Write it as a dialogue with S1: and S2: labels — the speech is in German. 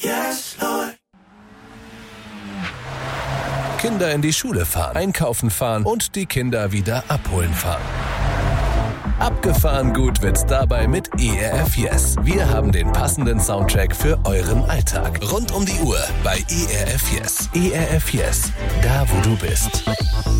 S1: Yes, Lord.
S2: Kinder in die Schule fahren, einkaufen fahren und die Kinder wieder abholen fahren. Abgefahren gut wird's dabei mit ERF Yes. Wir haben den passenden Soundtrack für euren Alltag. Rund um die Uhr bei ERF Yes. ERF Yes, da wo du bist.